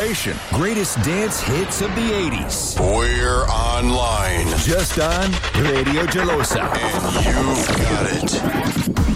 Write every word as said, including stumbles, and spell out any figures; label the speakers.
Speaker 1: generation. Greatest dance hits of the eighties.
Speaker 2: We're online.
Speaker 1: Just on Radio Gelosa.
Speaker 2: And you've got it.